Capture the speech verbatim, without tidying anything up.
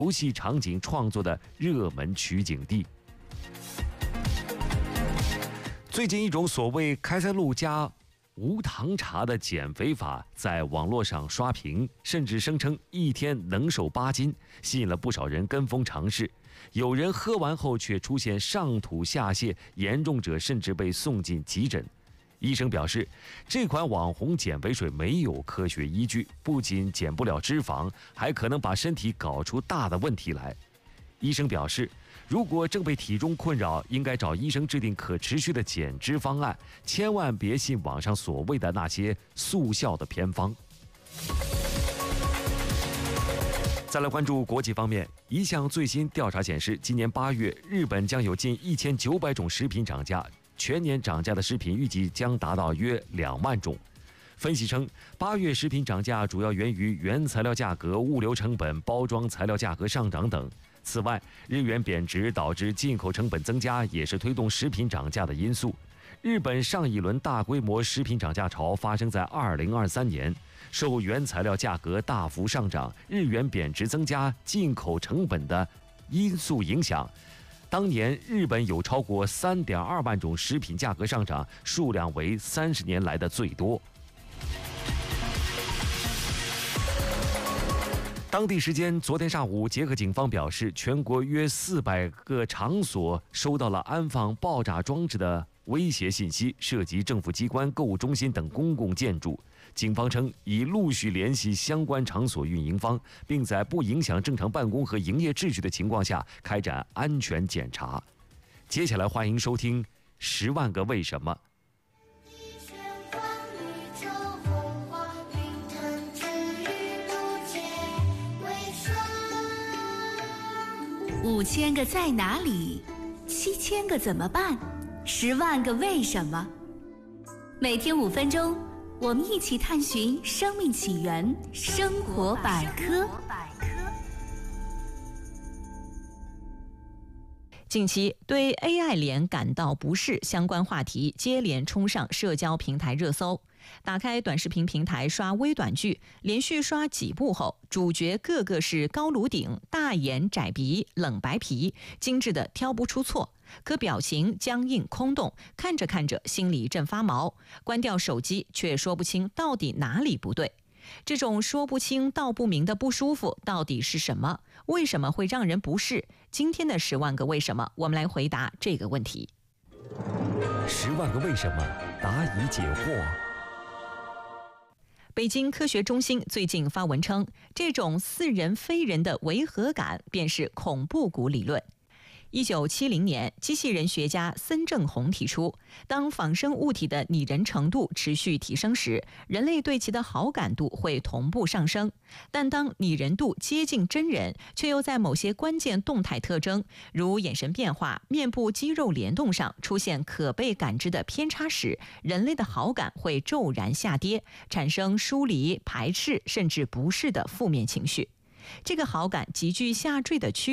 游戏场景创作的热门取景地。最近，一种所谓开塞露加无糖茶的减肥法在网络上刷屏，甚至声称一天能瘦八斤，吸引了不少人跟风尝试。有人喝完后却出现上吐下泻，严重者甚至被送进急诊。医生表示，这款网红减肥水没有科学依据，不仅减不了脂肪，还可能把身体搞出大的问题来。医生表示，如果正被体重困扰，应该找医生制定可持续的减脂方案，千万别信网上所谓的那些速效的偏方。再来关注国际方面，一项最新调查显示，今年八月，日本将有近一千九百种食品涨价，全年涨价的食品预计将达到约两万种。分析称，八月食品涨价主要源于原材料价格、物流成本、包装材料价格上涨等。此外，日元贬值导致进口成本增加，也是推动食品涨价的因素。日本上一轮大规模食品涨价潮发生在二零二三年，受原材料价格大幅上涨、日元贬值增加、进口成本的因素影响。当年日本有超过 三点二万种食品价格上涨，数量为三十年来的最多。当地时间昨天上午，捷克警方表示，全国约四百个场所收到了安放爆炸装置的威胁信息，涉及政府机关、购物中心等公共建筑。警方称，已陆续联系相关场所运营方，并在不影响正常办公和营业秩序的情况下开展安全检查。接下来欢迎收听《十万个为什么》。 五千个在哪里，七千个怎么办，十万个为什么。每天五分钟，我们一起探寻生命起源，生活百科。 近期对 A I 脸感到不适相关话题接连冲上社交平台热搜。打开短视频平台刷微短剧，连续刷几部后，主角个个是高颅顶、大眼窄鼻、冷白皮，精致的挑不出错，可表情僵硬空洞，看着看着心里一阵发毛，关掉手机却说不清到底哪里不对。这种说不清道不明的不舒服到底是什么？为什么会让人不适？今天的十万个为什么，我们来回答这个问题。 十万个为什么，答疑解惑。 北京科学中心最近发文称，这种似人非人的违和感便是恐怖谷理论。一九七零年，机器人学家森正弘提出，当仿生物体的拟人程度持续提升时，人类对其的好感度会同步上升。但当拟人度接近真人，却又在某些关键动态特征，如眼神变化、面部肌肉联动上出现可被感知的偏差时，人类的好感会骤然下跌，产生疏离、排斥甚至不适的负面情绪。这个好感急剧下坠的趋